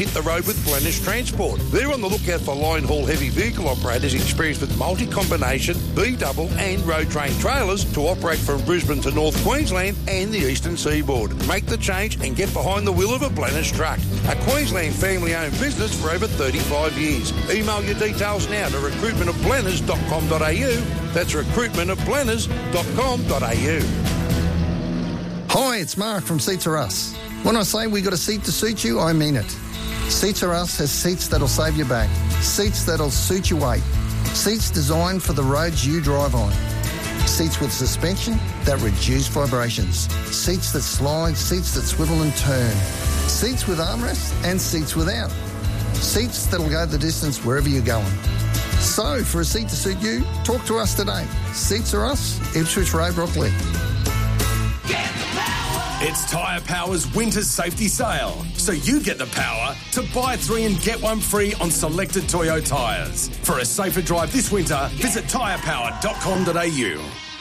hit the road with Blennish Transport. They're on the lookout for line haul heavy vehicle operators experienced with multi-combination, B-double and road train trailers to operate from Brisbane to North Queensland and the eastern seaboard. Make the change and get behind the wheel of a Blennish truck. A Queensland family-owned business for over 35 years. Email your details now to recruitmentofblenners.com.au. That's recruitmentofblenners.com.au. Hi, it's Mark from Seats Are Us. When I say we got a seat to suit you, I mean it. Seats Are Us has seats that'll save your back, seats that'll suit your weight, seats designed for the roads you drive on, seats with suspension that reduce vibrations, seats that slide, seats that swivel and turn, seats with armrests and seats without, seats that'll go the distance wherever you're going. So, for a seat to suit you, talk to us today. Seats Are Us, Ipswich Road, Brockley. It's Tyre Power's winter safety sale, so you get the power to buy 3 and get 1 free on selected Toyo tyres. For a safer drive this winter, visit tyrepower.com.au.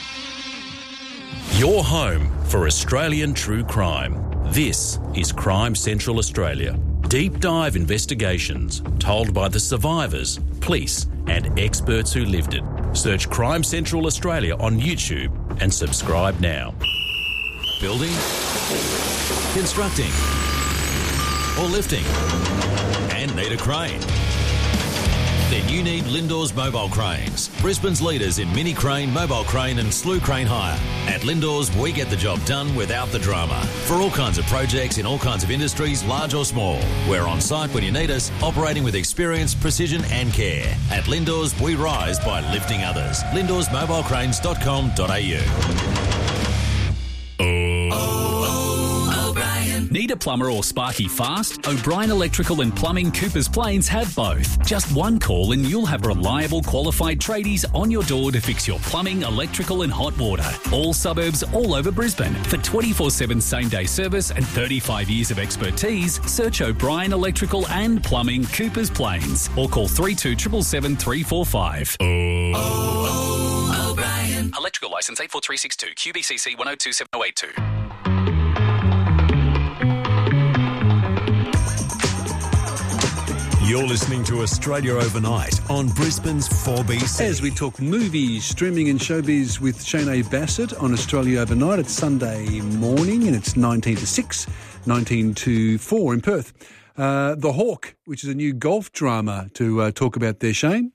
Your home for Australian true crime. This is Crime Central Australia. Deep dive investigations told by the survivors, police and experts who lived it. Search Crime Central Australia on YouTube and subscribe now. Building, constructing, or lifting, and need a crane? Then you need Lindor's Mobile Cranes, Brisbane's leaders in mini crane, mobile crane and slew crane hire. At Lindor's, we get the job done without the drama. For all kinds of projects in all kinds of industries, large or small. We're on site when you need us, operating with experience, precision and care. At Lindor's, we rise by lifting others. Lindor'sMobileCranes.com.au. Need a plumber or sparky fast? O'Brien Electrical and Plumbing Coopers Plains have both. Just one call and you'll have reliable, qualified tradies on your door to fix your plumbing, electrical and hot water. All suburbs, all over Brisbane. For 24/7 same-day service and 35 years of expertise, search O'Brien Electrical and Plumbing Coopers Plains or call 3277 345. O'Brien. Electrical licence 84362 QBCC 102782. You're listening to Australia Overnight on Brisbane's 4BC. As we talk movies, streaming and showbiz with Shane A. Bassett on Australia Overnight. It's Sunday morning and it's 19 to 6, 19 to 4 in Perth. The Hawk, which is a new golf drama to talk about there, Shane.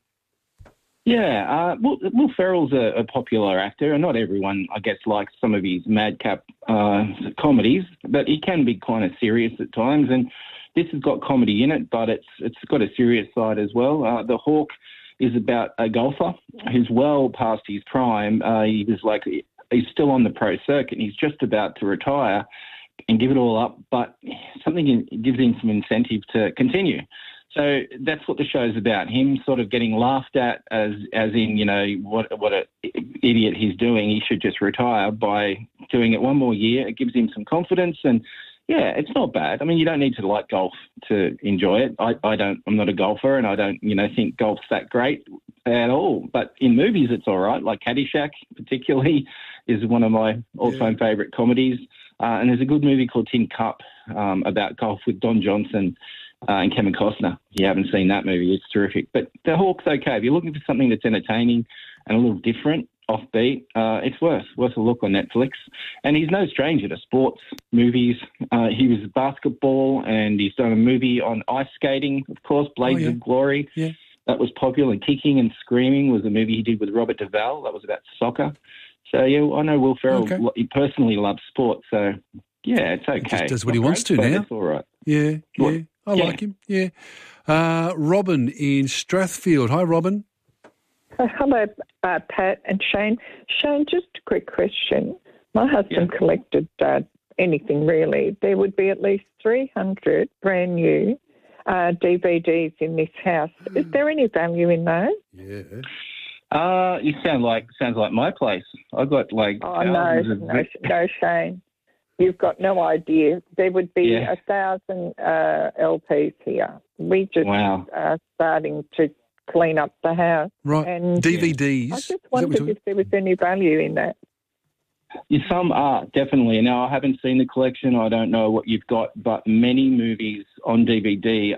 Yeah, Will Ferrell's a popular actor, and not everyone, I guess, likes some of his madcap comedies, but he can be kind of serious at times, and this has got comedy in it, but it's got a serious side as well. The Hawk is about a golfer who's well past his prime. He's still on the pro circuit, and he's just about to retire and give it all up, but something gives him some incentive to continue. So that's what the show's about, him sort of getting laughed at as in, you know, what an idiot he's doing. He should just retire by doing it one more year. It gives him some confidence and, yeah, it's not bad. I mean, you don't need to like golf to enjoy it. I'm not a golfer and I don't, think golf's that great at all. But in movies, it's all right. Like Caddyshack, particularly, is one of my all-time favourite comedies. And there's a good movie called Tin Cup about golf with Don Johnson and Kevin Costner. If you haven't seen that movie, it's terrific. But The Hawk's okay. If you're looking for something that's entertaining and a little different, offbeat, it's worth a look on Netflix. And he's no stranger to sports movies. He was basketball, and he's done a movie on ice skating, of course, Blades of Glory. Yeah. That was popular. And Kicking and Screaming was a movie he did with Robert Duvall. That was about soccer. So, yeah, I know Will Ferrell, he personally loves sport. So, yeah, it's okay. He just does what he wants to now. It's all right. Yeah. I like him, yeah. Robin in Strathfield. Hi, Robin. Hello, Pat and Shane. Shane, just a quick question. My husband collected anything really. There would be at least 300 brand new DVDs in this house. Is there any value in those? Yeah. You sounds like my place. I've got no, Shane. You've got no idea. There would be 1,000 LPs here. We just are starting to clean up the house. Right. And DVDs. I just wondered if there was any value in that. Yeah, some are, definitely. Now, I haven't seen the collection. I don't know what you've got, but many movies on DVD